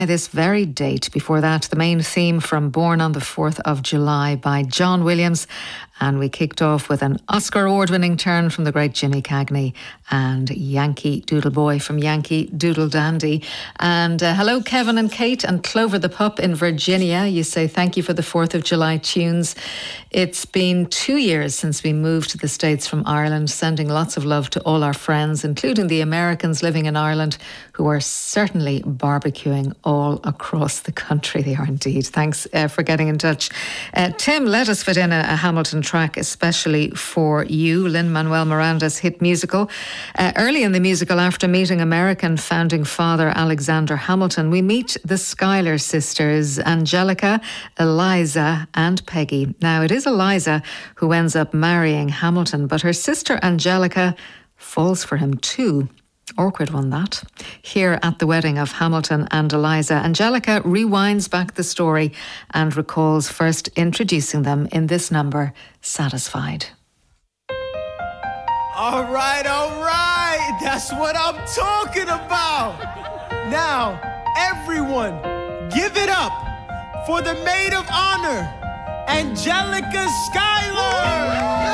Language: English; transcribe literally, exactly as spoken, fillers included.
This very date. Before that, the main theme from Born on the fourth of July by John Williams. And we kicked off with an Oscar award-winning turn from the great Jimmy Cagney and Yankee Doodle Boy from Yankee Doodle Dandy. And uh, hello, Kevin and Kate and Clover the Pup in Virginia. You say thank you for the fourth of July tunes. It's been two years since we moved to the States from Ireland, sending lots of love to all our friends, including the Americans living in Ireland, who are certainly barbecuing all across the country. They are indeed. Thanks uh, for getting in touch. Uh, Tim, let us fit in a, a Hamilton track especially for you, Lin-Manuel Miranda's hit musical. Uh, early in the musical, after meeting American founding father Alexander Hamilton, we meet the Schuyler sisters, Angelica, Eliza and Peggy. Now, it is Eliza who ends up marrying Hamilton, but her sister Angelica falls for him too. Awkward one, that. Here at the wedding of Hamilton and Eliza, Angelica rewinds back the story and recalls first introducing them in this number, Satisfied. All right, all right. That's what I'm talking about. Now, everyone, give it up for the maid of honor, Angelica Schuyler.